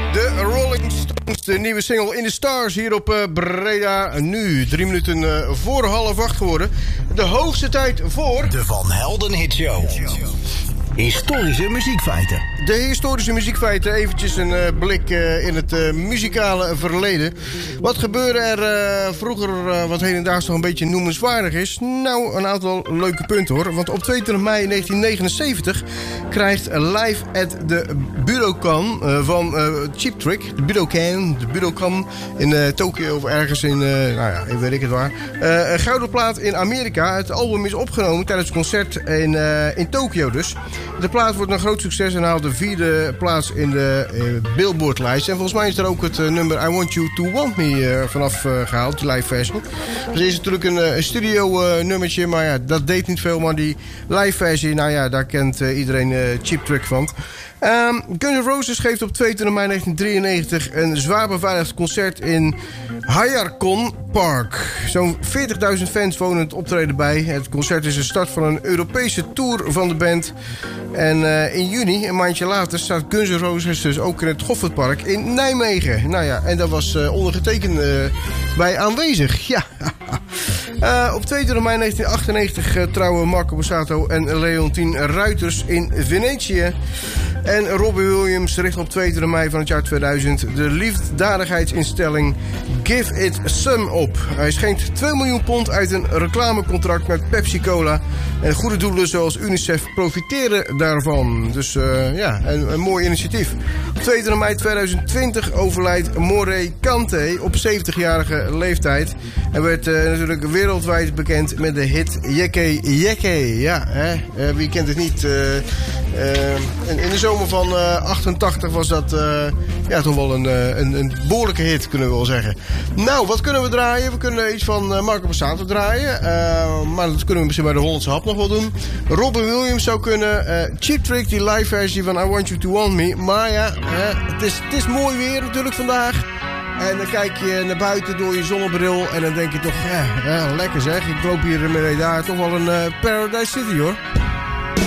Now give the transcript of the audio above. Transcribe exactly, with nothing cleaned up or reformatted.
De Rolling Stones, de nieuwe single In The Stars hier op uh, Breda. Nu, drie minuten uh, voor half acht geworden. De hoogste tijd voor... De Van Helden Hit Show. Historische muziekfeiten. De historische muziekfeiten, eventjes een uh, blik uh, in het uh, muzikale verleden. Wat gebeurde er uh, vroeger, uh, wat hedendaags nog een beetje noemenswaardig is? Nou, een aantal leuke punten hoor. Want op tweeëntwintig mei negentien negenenzeventig krijgt Live at the Budokan uh, van uh, Cheap Trick, de Budokan, de Budokan in uh, Tokio of ergens in, uh, nou ja, weet ik het waar. Uh, een gouden plaat in Amerika. Het album is opgenomen tijdens het concert in, uh, in Tokio dus. De plaat wordt een groot succes en haalt de vierde plaats in de uh, Billboard-lijst. En volgens mij is er ook het uh, nummer I Want You To Want Me uh, vanaf uh, gehaald, die live versie. Dus is natuurlijk een, uh, een studio-nummertje, uh, maar ja, dat deed niet veel. Maar die live versie, nou ja, daar kent uh, iedereen uh, Cheap Trick van. Um, Guns N' Roses geeft op tweeëntwintig mei negentien drieënnegentig een zwaar beveiligd concert in Hayarkon Park. Zo'n veertigduizend fans wonen het optreden bij. Het concert is de start van een Europese tour van de band. En uh, in juni, een maandje later, staat Guns N' Roses dus ook in het Goffertpark in Nijmegen. Nou ja, en daar was uh, ondergetekend uh, bij aanwezig. Ja. Uh, op tweeëntwintig mei negentien achtennegentig uh, trouwen Marco Borsato en Leontien Ruiters in Venetië. En Robbie Williams richt op tweeëntwintig mei van het jaar tweeduizend de liefdadigheidsinstelling Give It Some op. Hij schenkt twee miljoen pond uit een reclamecontract met Pepsi-Cola. En goede doelen zoals UNICEF profiteren daarvan. Dus uh, ja, een, een mooi initiatief. Op tweeëntwintig mei tweeduizend twintig overlijdt Morey Kante op zeventigjarige leeftijd. En werd uh, natuurlijk wereldwijd bekend met de hit Jekke Jekke. Ja, hè? Uh, wie kent het niet? Uh, uh, in, in de zomer van uh, achtentachtig was dat uh, ja, toch wel een, uh, een, een behoorlijke hit, kunnen we wel zeggen. Nou, wat kunnen we draaien? We kunnen iets van uh, Marco Borsato draaien. Uh, maar dat kunnen we misschien bij de Hollandse Hap nog wel doen. Robin Williams zou kunnen. Uh, Cheap Trick, die live versie van I Want You To Want Me. Maar ja, uh, het, is, het is mooi weer natuurlijk vandaag. En dan kijk je naar buiten door je zonnebril. En dan denk je toch, ja, ja lekker zeg. Ik loop hier in Breda, toch wel een uh, Paradise City hoor.